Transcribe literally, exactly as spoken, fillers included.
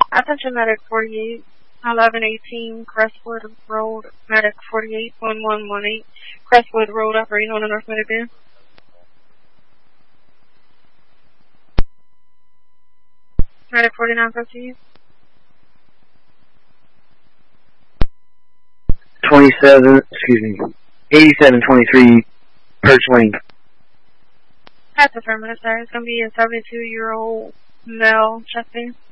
Attention Medic forty-eight, eleven eighteen Crestwood Road, Medic forty-eight, one one one eight, Crestwood Road, operating on a North Medic van. Medic forty-nine fifty. twenty-seven, excuse me, eighty-seven twenty-three Perch Lane. That's affirmative, sir. It's going to be a seventy-two-year-old male chest pain.